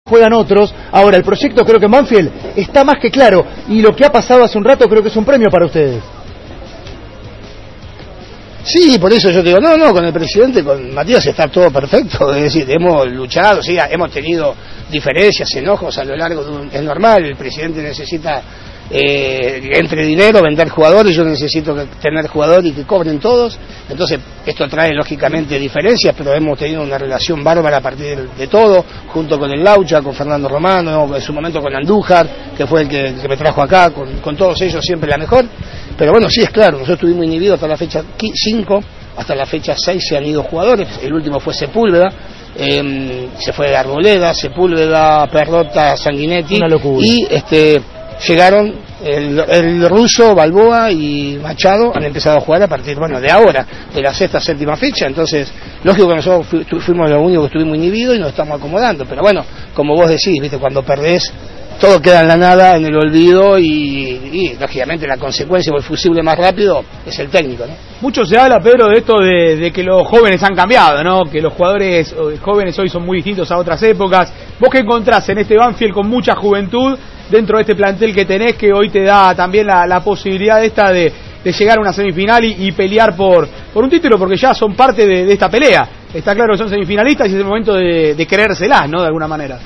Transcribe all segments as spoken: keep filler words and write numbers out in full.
juegan otros. Ahora, el proyecto creo que en Banfield está más que claro, y lo que ha pasado hace un rato creo que es un premio para ustedes. Sí, por eso yo te digo, no, no, con el presidente, con Matías está todo perfecto, es decir, hemos luchado, sí, hemos tenido diferencias, enojos a lo largo de un, es normal, el presidente necesita eh, entre dinero, vender jugadores, yo necesito que, tener jugadores y que cobren todos, entonces esto trae lógicamente diferencias, pero hemos tenido una relación bárbara a partir de, de todo, junto con el Laucha, con Fernando Romano, en su momento con Andújar, que fue el que, el que me trajo acá, con, con todos ellos siempre la mejor. Pero bueno, sí es claro, nosotros estuvimos inhibidos hasta la fecha cinco, hasta la fecha seis se han ido jugadores, el último fue Sepúlveda, eh, se fue Arboleda, Sepúlveda, Perrota, Sanguinetti, y este llegaron el, el ruso, Balboa y Machado, han empezado a jugar a partir, bueno, de ahora, de la sexta, séptima fecha, entonces, lógico que nosotros fu fuimos los únicos que estuvimos inhibidos y nos estamos acomodando, pero bueno, como vos decís, viste, cuando perdés, todo queda en la nada, en el olvido y, y lógicamente la consecuencia o el fusible más rápido es el técnico, ¿no? Mucho se habla, Pedro, de esto de, de que los jóvenes han cambiado, ¿no? Que los jugadores jóvenes hoy son muy distintos a otras épocas. ¿Vos qué encontrás en este Banfield con mucha juventud dentro de este plantel que tenés, que hoy te da también la, la posibilidad esta de, de llegar a una semifinal y, y pelear por, por un título, porque ya son parte de, de esta pelea? Está claro que son semifinalistas y es el momento de, de creérselas, ¿no? De alguna manera.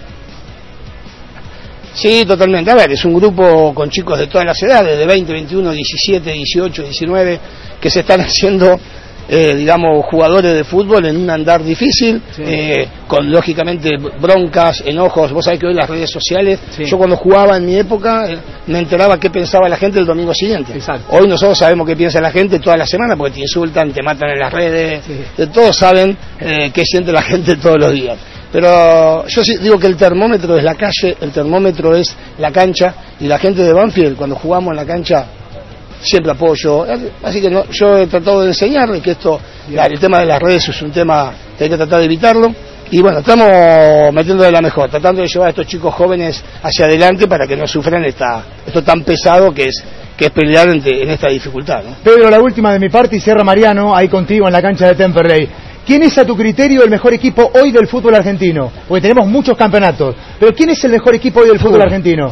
Sí, totalmente. A ver, es un grupo con chicos de todas las edades, de veinte, veintiuno, diecisiete, dieciocho, diecinueve, que se están haciendo, eh, digamos, jugadores de fútbol en un andar difícil, sí. eh, con lógicamente broncas, enojos. Vos sabés que hoy las redes sociales, sí. Yo cuando jugaba en mi época, eh, me enteraba qué pensaba la gente el domingo siguiente. Exacto. Hoy nosotros sabemos qué piensa la gente toda la semana, porque te insultan, te matan en las redes, sí. Todos saben eh, qué siente la gente todos los días. Pero yo sí digo que el termómetro es la calle, el termómetro es la cancha, y la gente de Banfield, cuando jugamos en la cancha, siempre apoyo. Así que no, yo he tratado de enseñarles que esto, la, el tema de las redes es un tema que hay que tratar de evitarlo. Y bueno, estamos metiendo de la mejor, tratando de llevar a estos chicos jóvenes hacia adelante para que no sufran esta, esto tan pesado que es que es pelear en, en esta dificultad, ¿no? Pedro, la última de mi parte, y cierra Mariano, ahí contigo en la cancha de Temperley. ¿Quién es a tu criterio el mejor equipo hoy del fútbol argentino? Porque tenemos muchos campeonatos, pero ¿quién es el mejor equipo hoy del fútbol argentino?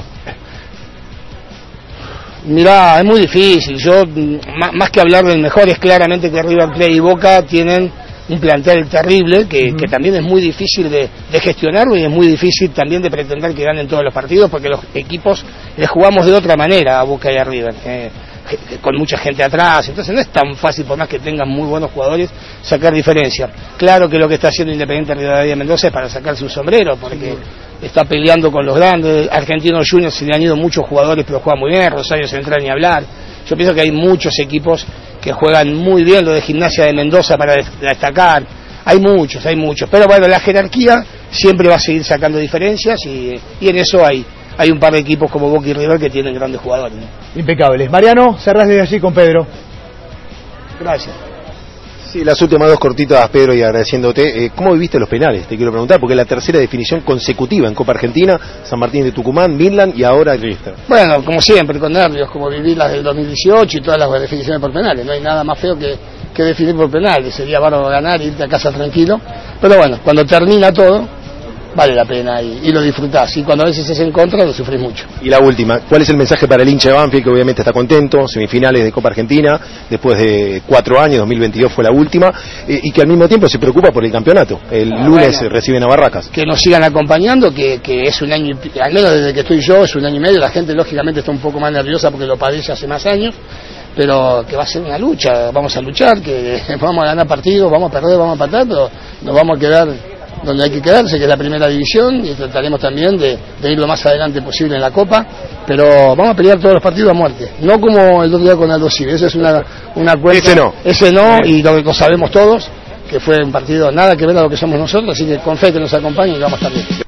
Mirá, es muy difícil. Yo, más que hablar del mejor, es claramente que River Plate y Boca tienen un plantel terrible, que, uh-huh. que también es muy difícil de, de gestionarlo, y es muy difícil también de pretender que ganen todos los partidos, porque los equipos les jugamos de otra manera a Boca y a River. Eh, con mucha gente atrás, entonces no es tan fácil, por más que tengan muy buenos jugadores, sacar diferencia. Claro que lo que está haciendo Independiente Rivadavia de Mendoza es para sacar su sombrero, porque sí. Está peleando con los grandes. Argentinos Juniors se le han ido muchos jugadores, pero juegan muy bien. Rosario Central ni hablar. Yo pienso que hay muchos equipos que juegan muy bien, lo de Gimnasia de Mendoza para destacar. Hay muchos, hay muchos, pero bueno, la jerarquía siempre va a seguir sacando diferencias, y, y en eso hay Hay un par de equipos como Boca y River que tienen grandes jugadores, ¿no? Impecables. Mariano, cerrás desde allí con Pedro. Gracias. Sí, las últimas dos cortitas, Pedro, y agradeciéndote. Eh, ¿Cómo viviste los penales? Te quiero preguntar, porque es la tercera definición consecutiva en Copa Argentina, San Martín de Tucumán, Midland y ahora River. Bueno, como siempre, con nervios, como viví las del dos mil dieciocho y todas las definiciones por penales. No hay nada más feo que, que definir por penales. Sería bárbaro ganar e irte a casa tranquilo. Pero bueno, cuando termina todo, vale la pena y, y lo disfrutás, y cuando a veces es en contra lo sufrís mucho. Y la última, ¿cuál es el mensaje para el hincha de Banfield, que obviamente está contento, semifinales de Copa Argentina, después de cuatro años, dos mil veintidós fue la última, eh, y que al mismo tiempo se preocupa por el campeonato? El ah, lunes bueno, reciben a Barracas. Que nos sigan acompañando, que, que es un año, al menos desde que estoy yo, es un año y medio, la gente lógicamente está un poco más nerviosa porque lo padece hace más años, pero que va a ser una lucha, vamos a luchar, que vamos a ganar partidos, vamos a perder, vamos a empatar, pero nos vamos a quedar donde hay que quedarse, que es la primera división, y trataremos también de, de ir lo más adelante posible en la Copa, pero vamos a pelear todos los partidos a muerte, no como el otro día con Aldo Civi, esa es una, una cuenta, ese no, ese no, y lo que sabemos todos, que fue un partido nada que ver a lo que somos nosotros, así que con fe que nos acompañen y vamos a estar bien.